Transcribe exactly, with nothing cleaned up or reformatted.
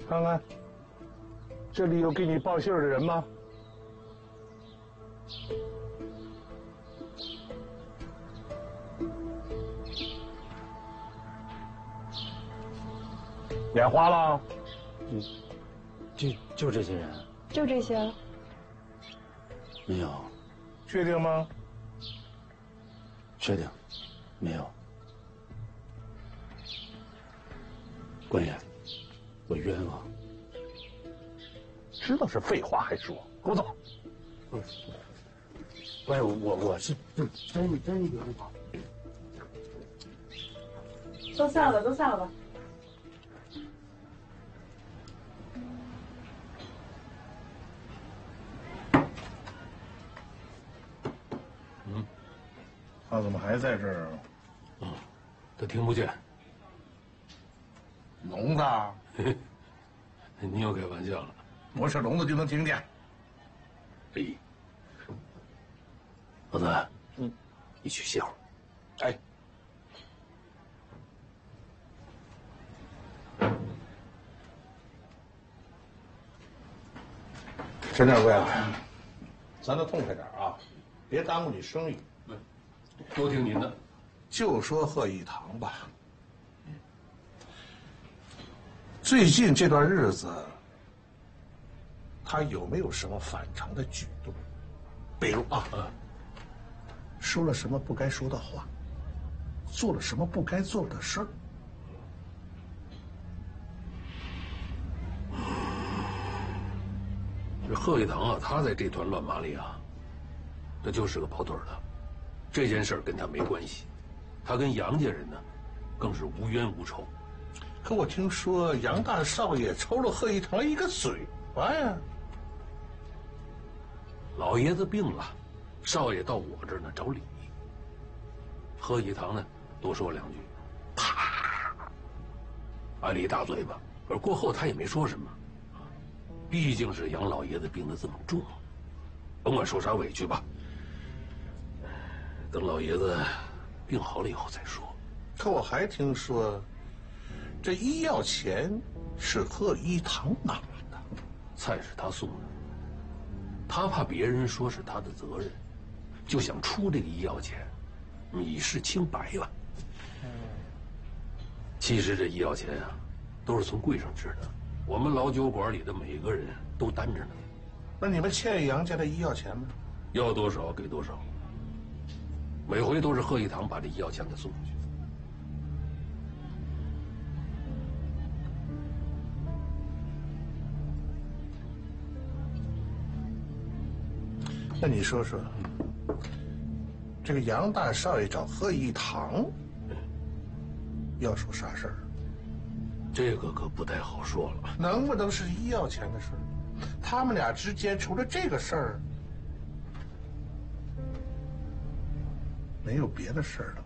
看看，这里有给你报信的人吗？眼花了？ 嗯，就就这些人。 就这些。 没有。 确定吗？ 确定，没有。官爷，我冤枉。 知道是废话还说，给我走。 不是，官爷，我我是真真真冤枉。 都散了吧，都散了吧。 嗯，他怎么还在这儿啊？ 嗯，他听不见。 聋子？ 你又开玩笑了。 我是聋子就能听见。 哎，老三，嗯，你去歇会儿。 哎。陈掌柜啊，咱都痛快点啊，别耽误你生意。 对，都听您的。 就说贺一堂吧，最近这段日子，他有没有什么反常的举动？比如啊，说了什么不该说的话，做了什么不该做的事儿？ 这贺一堂啊，他在这团乱麻里啊，他就是个跑腿的，这件事儿跟他没关系，他跟杨家人呢，更是无冤无仇。 可我听说杨大少爷抽了贺一堂一个嘴巴呀。 老爷子病了，少爷到我这儿呢找理。贺一堂呢多说两句，啪，挨了一大嘴巴。而过后他也没说什么。毕竟是杨老爷子病得这么重，甭管受啥委屈吧。等老爷子病好了以后再说。 可我还听说，这医药钱是贺一堂拿的， 菜是他送的，他怕别人说是他的责任，就想出这个医药钱，以示清白吧。其实这医药钱啊，都是从柜上支的。我们老酒馆里的每个人都担着呢。 那你们欠杨家的医药钱吗？ 要多少给多少。每回都是贺一堂把这医药钱给送过去。 那你说说，这个杨大少爷找贺一堂，要说啥事儿？ 这个可不太好说了。 能不能是医药钱的事儿？他们俩之间除了这个事儿，没有别的事儿了。